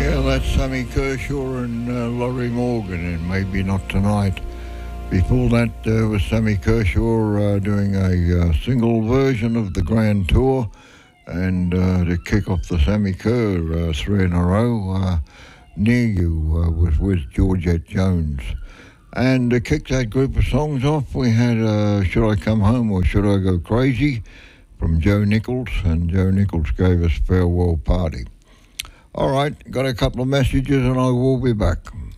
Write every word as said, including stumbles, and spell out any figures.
Yeah, that's Sammy Kershaw and uh, Laurie Morgan, and Maybe Not Tonight. Before that uh, was Sammy Kershaw uh, doing a uh, single version of the Grand Tour, and uh, to kick off the Sammy Kerr uh, three in a row, uh, Near You uh, was with Georgette Jones. And to kick that group of songs off, we had uh, Should I Come Home or Should I Go Crazy from Joe Nichols, and Joe Nichols gave us Farewell Party. All right, got a couple of messages and I will be back.